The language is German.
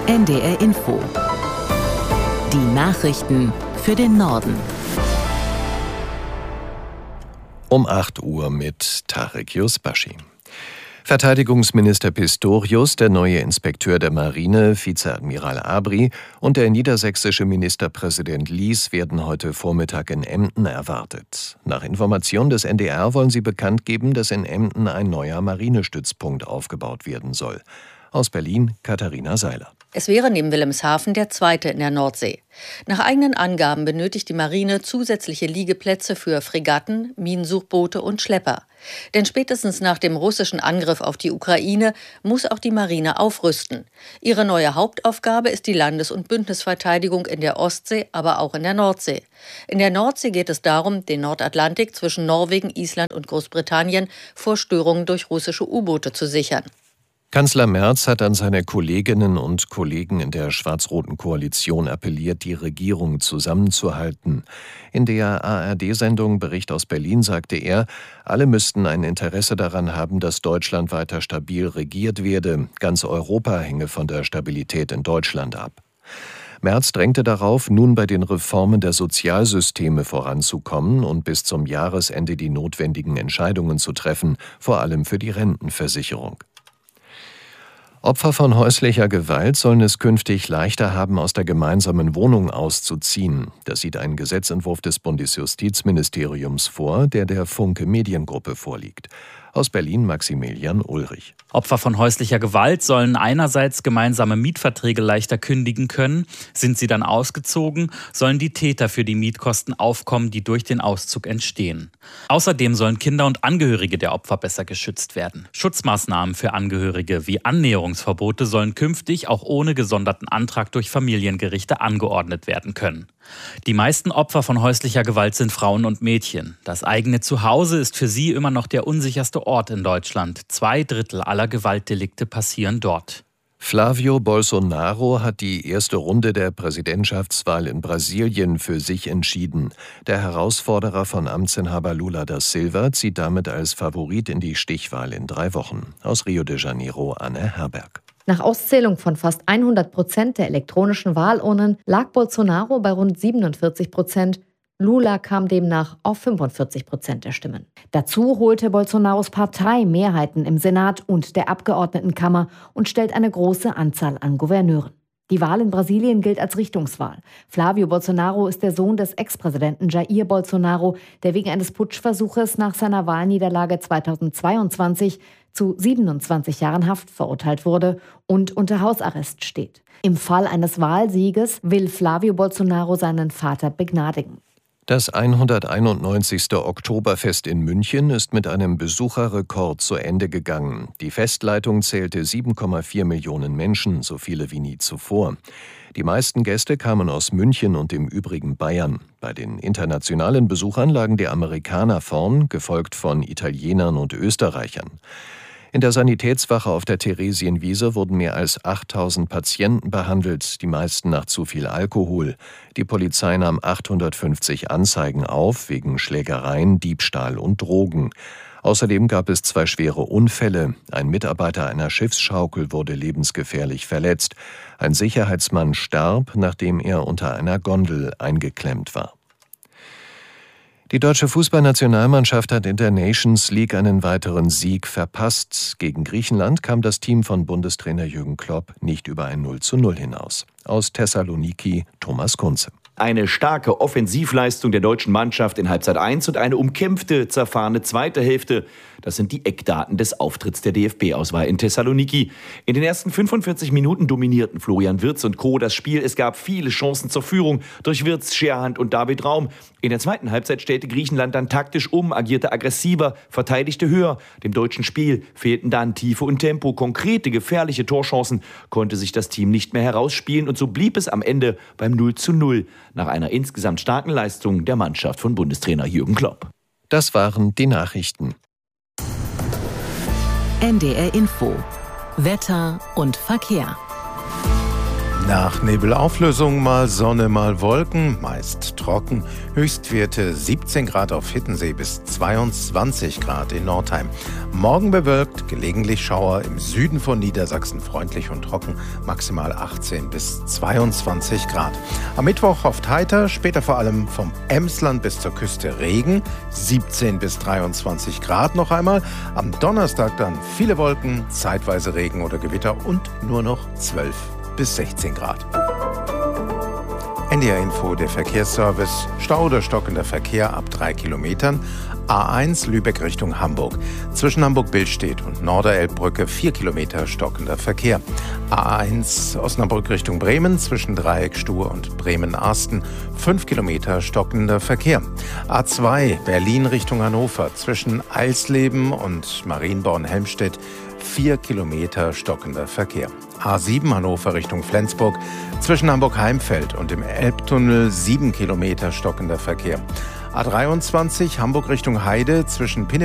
NDR Info. Die Nachrichten für den Norden. Um 8 Uhr mit Tarek Yusbashi. Verteidigungsminister Pistorius, der neue Inspekteur der Marine, Vizeadmiral Abri und der niedersächsische Ministerpräsident Lies werden heute Vormittag in Emden erwartet. Nach Informationen des NDR wollen sie bekannt geben, dass in Emden ein neuer Marinestützpunkt aufgebaut werden soll. Aus Berlin, Katharina Seiler. Es wäre neben Wilhelmshaven der zweite in der Nordsee. Nach eigenen Angaben benötigt die Marine zusätzliche Liegeplätze für Fregatten, Minensuchboote und Schlepper. Denn spätestens nach dem russischen Angriff auf die Ukraine muss auch die Marine aufrüsten. Ihre neue Hauptaufgabe ist die Landes- und Bündnisverteidigung in der Ostsee, aber auch in der Nordsee. In der Nordsee geht es darum, den Nordatlantik zwischen Norwegen, Island und Großbritannien vor Störungen durch russische U-Boote zu sichern. Kanzler Merz hat an seine Kolleginnen und Kollegen in der schwarz-roten Koalition appelliert, die Regierung zusammenzuhalten. In der ARD-Sendung Bericht aus Berlin sagte er, alle müssten ein Interesse daran haben, dass Deutschland weiter stabil regiert werde. Ganz Europa hänge von der Stabilität in Deutschland ab. Merz drängte darauf, nun bei den Reformen der Sozialsysteme voranzukommen und bis zum Jahresende die notwendigen Entscheidungen zu treffen, vor allem für die Rentenversicherung. Opfer von häuslicher Gewalt sollen es künftig leichter haben, aus der gemeinsamen Wohnung auszuziehen. Das sieht ein Gesetzentwurf des Bundesjustizministeriums vor, der Funke Mediengruppe vorliegt. Aus Berlin Maximilian Ulrich. Opfer von häuslicher Gewalt sollen einerseits gemeinsame Mietverträge leichter kündigen können. Sind sie dann ausgezogen, sollen die Täter für die Mietkosten aufkommen, die durch den Auszug entstehen. Außerdem sollen Kinder und Angehörige der Opfer besser geschützt werden. Schutzmaßnahmen für Angehörige wie Annäherungsverbote sollen künftig auch ohne gesonderten Antrag durch Familiengerichte angeordnet werden können. Die meisten Opfer von häuslicher Gewalt sind Frauen und Mädchen. Das eigene Zuhause ist für sie immer noch der unsicherste Ort in Deutschland. 2/3 aller Gewaltdelikte passieren dort. Flavio Bolsonaro hat die erste Runde der Präsidentschaftswahl in Brasilien für sich entschieden. Der Herausforderer von Amtsinhaber Lula da Silva zieht damit als Favorit in die Stichwahl in 3 Wochen. Aus Rio de Janeiro, Anne Herberg. Nach Auszählung von fast 100% der elektronischen Wahlurnen lag Bolsonaro bei rund 47%. Lula kam demnach auf 45% der Stimmen. Dazu holte Bolsonaros Partei Mehrheiten im Senat und der Abgeordnetenkammer und stellt eine große Anzahl an Gouverneuren. Die Wahl in Brasilien gilt als Richtungswahl. Flavio Bolsonaro ist der Sohn des Ex-Präsidenten Jair Bolsonaro, der wegen eines Putschversuches nach seiner Wahlniederlage 2022 zu 27 Jahren Haft verurteilt wurde und unter Hausarrest steht. Im Fall eines Wahlsieges will Flavio Bolsonaro seinen Vater begnadigen. Das 191. Oktoberfest in München ist mit einem Besucherrekord zu Ende gegangen. Die Festleitung zählte 7,4 Millionen Menschen, so viele wie nie zuvor. Die meisten Gäste kamen aus München und im übrigen Bayern. Bei den internationalen Besuchern lagen die Amerikaner vorn, gefolgt von Italienern und Österreichern. In der Sanitätswache auf der Theresienwiese wurden mehr als 8000 Patienten behandelt, die meisten nach zu viel Alkohol. Die Polizei nahm 850 Anzeigen auf, wegen Schlägereien, Diebstahl und Drogen. Außerdem gab es 2 schwere Unfälle. Ein Mitarbeiter einer Schiffsschaukel wurde lebensgefährlich verletzt. Ein Sicherheitsmann starb, nachdem er unter einer Gondel eingeklemmt war. Die deutsche Fußballnationalmannschaft hat in der Nations League einen weiteren Sieg verpasst. Gegen Griechenland kam das Team von Bundestrainer Jürgen Klopp nicht über ein 0:0 hinaus. Aus Thessaloniki, Thomas Kunze. Eine starke Offensivleistung der deutschen Mannschaft in Halbzeit 1 und eine umkämpfte, zerfahrene zweite Hälfte. Das sind die Eckdaten des Auftritts der DFB-Auswahl in Thessaloniki. In den ersten 45 Minuten dominierten Florian Wirtz und Co. das Spiel. Es gab viele Chancen zur Führung durch Wirtz, Scherhand und David Raum. In der zweiten Halbzeit stellte Griechenland dann taktisch um, agierte aggressiver, verteidigte höher. Dem deutschen Spiel fehlten dann Tiefe und Tempo. Konkrete, gefährliche Torchancen konnte sich das Team nicht mehr herausspielen. Und so blieb es am Ende beim 0:0 nach einer insgesamt starken Leistung der Mannschaft von Bundestrainer Jürgen Klopp. Das waren die Nachrichten. NDR Info. Wetter und Verkehr. Nach Nebelauflösung mal Sonne, mal Wolken, meist trocken. Höchstwerte 17 Grad auf Hiddensee bis 22 Grad in Nordheim. Morgen bewölkt, gelegentlich Schauer, im Süden von Niedersachsen freundlich und trocken, maximal 18 bis 22 Grad. Am Mittwoch oft heiter, später vor allem vom Emsland bis zur Küste Regen, 17 bis 23 Grad noch einmal. Am Donnerstag dann viele Wolken, zeitweise Regen oder Gewitter und nur noch 12 bis 16 Grad. NDR Info, der Verkehrsservice. Stau oder stockender Verkehr ab 3 Kilometern. A1 Lübeck Richtung Hamburg. Zwischen Hamburg-Billstedt und Norderelbbrücke 4 Kilometer stockender Verkehr. A1 Osnabrück Richtung Bremen zwischen Dreieckstuhl und Bremen-Arsten 5 Kilometer stockender Verkehr. A2 Berlin Richtung Hannover zwischen Eisleben und Marienborn-Helmstedt 4 Kilometer stockender Verkehr. A7 Hannover Richtung Flensburg zwischen Hamburg-Heimfeld und dem Elbtunnel 7 Kilometer stockender Verkehr. A23 Hamburg Richtung Heide zwischen